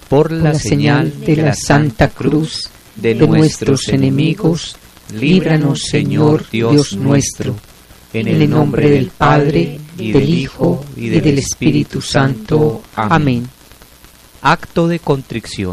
por la señal de la Santa Cruz de nuestros enemigos, líbranos, Señor Dios nuestro, en el nombre del Padre, y del Hijo, y del Espíritu Santo. Amén. Acto de contrición.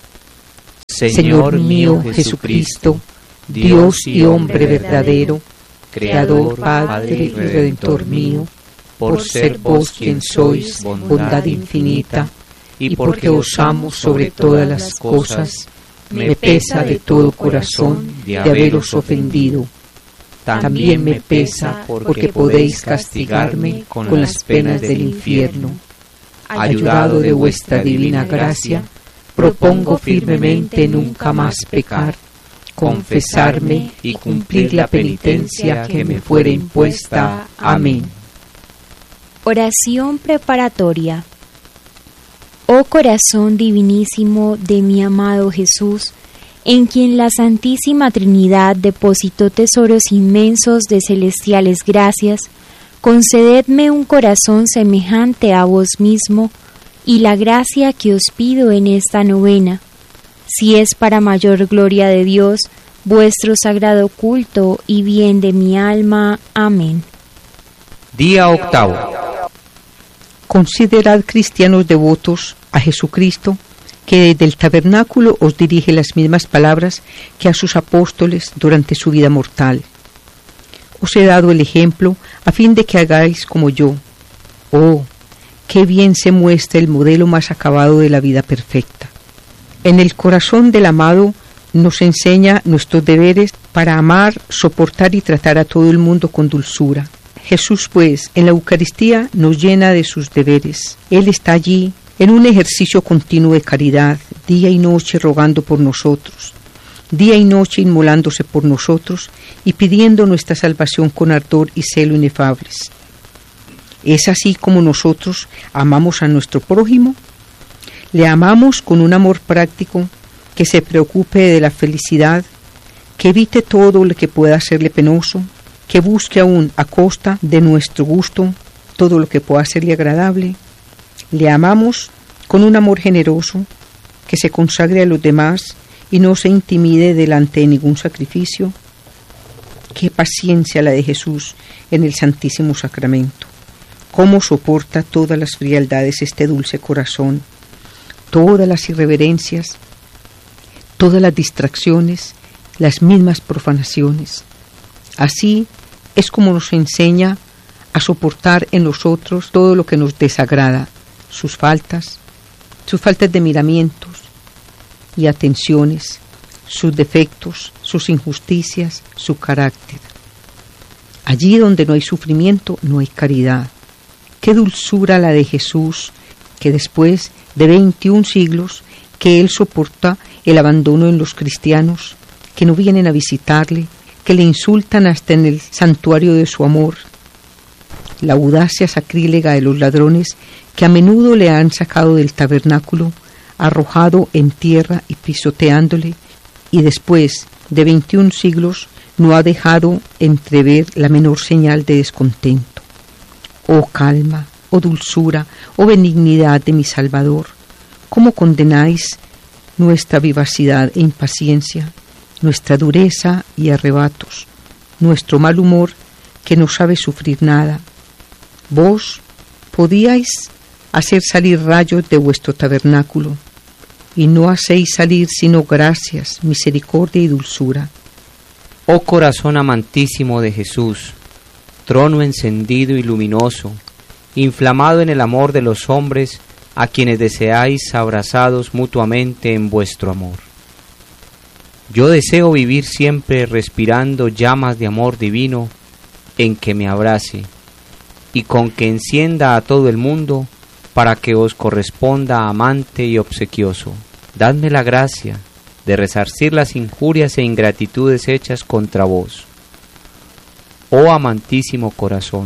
Señor mío Jesucristo, Dios y hombre verdadero, Creador, Padre y Redentor mío, por ser vos quien sois, bondad infinita, y porque os amo sobre todas las cosas, me pesa de todo corazón de haberos ofendido. También me pesa porque podéis castigarme con las penas del infierno. Ayudado de vuestra divina gracia, propongo firmemente nunca más pecar, confesarme y cumplir la penitencia que me fuere impuesta. Amén. Oración preparatoria. Oh corazón divinísimo de mi amado Jesús, en quien la Santísima Trinidad depositó tesoros inmensos de celestiales gracias, concededme un corazón semejante a vos mismo y la gracia que os pido en esta novena, si es para mayor gloria de Dios, vuestro sagrado culto y bien de mi alma. Amén. Día octavo. Considerad, cristianos devotos, a Jesucristo, que desde el tabernáculo os dirige las mismas palabras que a sus apóstoles durante su vida mortal. Os he dado el ejemplo a fin de que hagáis como yo. Oh, qué bien se muestra el modelo más acabado de la vida perfecta. En el corazón del amado nos enseña nuestros deberes para amar, soportar y tratar a todo el mundo con dulzura. Jesús, pues, en la Eucaristía nos llena de sus deberes. Él está allí en un ejercicio continuo de caridad, día y noche rogando por nosotros, día y noche inmolándose por nosotros y pidiendo nuestra salvación con ardor y celo inefables. ¿Es así como nosotros amamos a nuestro prójimo? Le amamos con un amor práctico que se preocupe de la felicidad, que evite todo lo que pueda hacerle penoso, que busque aún a costa de nuestro gusto todo lo que pueda hacerle agradable. Le amamos con un amor generoso, que se consagre a los demás y no se intimide delante de ningún sacrificio. Qué paciencia la de Jesús en el Santísimo Sacramento. Cómo soporta todas las frialdades este dulce corazón, todas las irreverencias, todas las distracciones, las mismas profanaciones. Así es como nos enseña a soportar en nosotros todo lo que nos desagrada, sus faltas de miramientos y atenciones, sus defectos, sus injusticias, su carácter. Allí donde no hay sufrimiento, no hay caridad. Qué dulzura la de Jesús, que después de 21 siglos que Él soporta el abandono en los cristianos, que no vienen a visitarle, que le insultan hasta en el santuario de su amor. La audacia sacrílega de los ladrones que a menudo le han sacado del tabernáculo, arrojado en tierra y pisoteándole, y después de 21 siglos no ha dejado entrever la menor señal de descontento. Oh calma, oh dulzura, oh benignidad de mi Salvador, ¿cómo condenáis nuestra vivacidad e impaciencia, nuestra dureza y arrebatos, nuestro mal humor que no sabe sufrir nada? Vos podíais hacer salir rayos de vuestro tabernáculo, y no hacéis salir sino gracias, misericordia y dulzura. Oh corazón amantísimo de Jesús, trono encendido y luminoso, inflamado en el amor de los hombres, a quienes deseáis abrazados mutuamente en vuestro amor. Yo deseo vivir siempre respirando llamas de amor divino, en que me abrace, y con que encienda a todo el mundo, para que os corresponda amante y obsequioso. Dadme la gracia de resarcir las injurias e ingratitudes hechas contra vos, oh amantísimo corazón,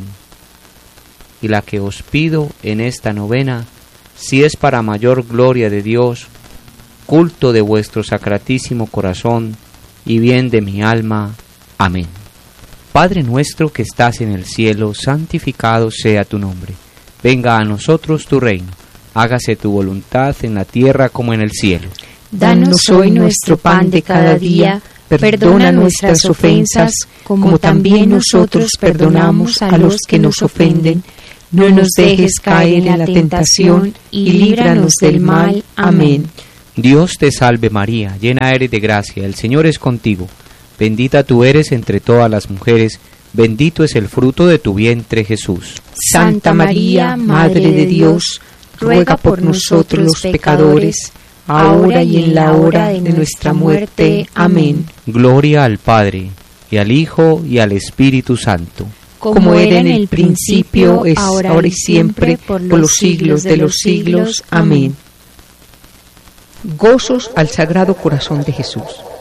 y la que os pido en esta novena, si es para mayor gloria de Dios, culto de vuestro sacratísimo corazón y bien de mi alma. Amén. Padre nuestro que estás en el cielo, santificado sea tu nombre. Venga a nosotros tu reino. hágase tu voluntad en la tierra como en el cielo. Danos hoy nuestro pan de cada día, perdona nuestras ofensas, como también nosotros perdonamos a los que nos ofenden. No nos dejes caer en la tentación y líbranos del mal. Amén. Dios te salve María, llena eres de gracia, el Señor es contigo. Bendita tú eres entre todas las mujeres, bendito es el fruto de tu vientre Jesús. Santa María, Madre de Dios, ruega por nosotros los pecadores, ahora y en la hora de nuestra muerte. Amén. Gloria al Padre, y al Hijo, y al Espíritu Santo. Como era en el principio, es ahora y siempre, por los siglos de los siglos. Amén. Gozos al Sagrado Corazón de Jesús.